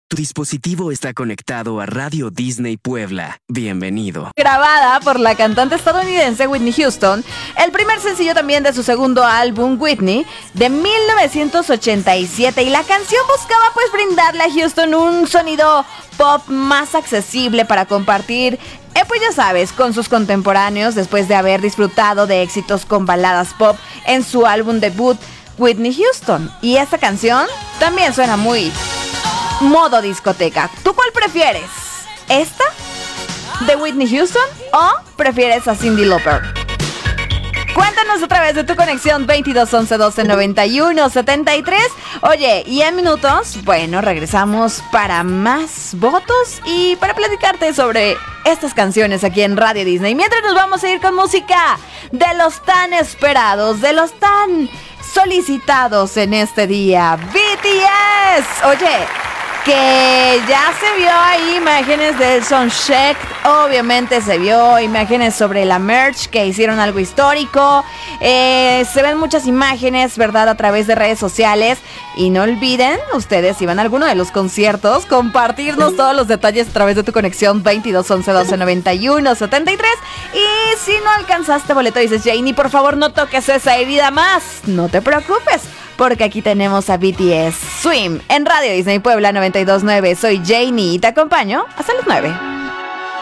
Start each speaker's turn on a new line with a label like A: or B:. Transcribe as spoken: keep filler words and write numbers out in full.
A: Tu dispositivo está conectado a Radio Disney Puebla. Bienvenido.
B: Grabada por la cantante estadounidense Whitney Houston, el primer sencillo también de su segundo álbum, Whitney, de mil novecientos ochenta y siete. Y la canción buscaba pues brindarle a Houston un sonido pop más accesible para compartir, eh, pues ya sabes, con sus contemporáneos, después de haber disfrutado de éxitos con baladas pop en su álbum debut, Whitney Houston. Y esta canción también suena muy modo discoteca. ¿Tú cuál prefieres? ¿Esta de Whitney Houston o prefieres a Cyndi Lauper? Cuéntanos a través de tu conexión veintidós once doce noventa y uno setenta y tres. Oye, y en minutos, bueno, regresamos para más votos y para platicarte sobre estas canciones aquí en Radio Disney. Mientras nos vamos a ir con música de los tan esperados, de los tan solicitados en este día, B T S. Oye, que ya se vio ahí imágenes del soundcheck, obviamente se vio imágenes sobre la merch, que hicieron algo histórico, eh, se ven muchas imágenes, ¿verdad?, a través de redes sociales, y no olviden, ustedes si van a alguno de los conciertos, compartirnos todos los detalles a través de tu conexión veintidós once doce noventa y uno setenta y tres, y si no alcanzaste boleto, dices, Janie, por favor no toques esa herida más, no te preocupes, porque aquí tenemos a B T S Swim en Radio Disney Puebla noventa y dos punto nueve. Soy Janie y te acompaño hasta las nueve.